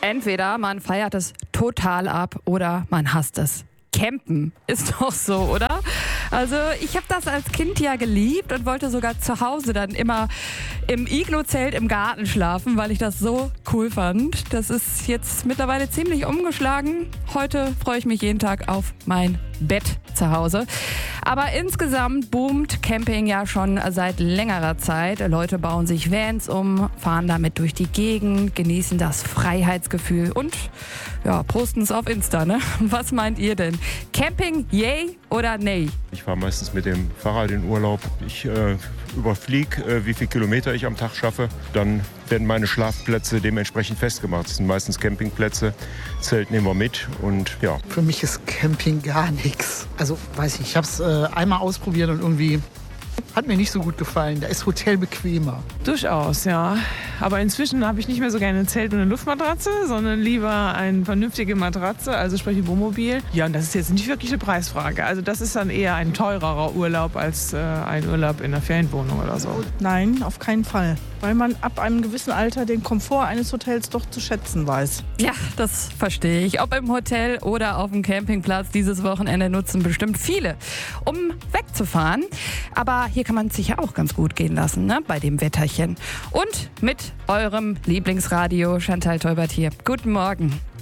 Entweder man feiert es total ab oder man hasst es. Campen ist doch so, oder? Also ich habe das als Kind ja geliebt und wollte sogar zu Hause dann immer im Iglu-Zelt im Garten schlafen, weil ich das so cool fand. Das ist jetzt mittlerweile ziemlich umgeschlagen. Heute freue ich mich jeden Tag auf mein Bett zu Hause. Aber insgesamt boomt Camping ja schon seit längerer Zeit. Leute bauen sich Vans um, fahren damit durch die Gegend, genießen das Freiheitsgefühl und ja, posten es auf Insta, ne? Was meint ihr denn? Camping, yay oder nay? Ich fahre meistens mit dem Fahrrad in Urlaub. Ich überfliege, wie viele Kilometer ich am Tag schaffe. Dann werden meine Schlafplätze dementsprechend festgemacht. Das sind meistens Campingplätze. Zelt nehmen wir mit und ja. Für mich ist Camping gar nichts. Also weiß ich habe es einmal ausprobiert und irgendwie hat mir nicht so gut gefallen. Da ist Hotel bequemer. Durchaus, ja. Aber inzwischen habe ich nicht mehr so gerne ein Zelt und eine Luftmatratze, sondern lieber eine vernünftige Matratze, also sprich ein Wohnmobil. Ja, und das ist jetzt nicht wirklich eine Preisfrage. Also das ist dann eher ein teurerer Urlaub als ein Urlaub in einer Ferienwohnung oder so. Nein, auf keinen Fall. Weil man ab einem gewissen Alter den Komfort eines Hotels doch zu schätzen weiß. Ja, das verstehe ich. Ob im Hotel oder auf dem Campingplatz, dieses Wochenende nutzen bestimmt viele, um wegzufahren. Aber hier kann man es sich ja auch ganz gut gehen lassen, ne? Bei dem Wetterchen. Und mit eurem Lieblingsradio, Chantal Teubert hier. Guten Morgen.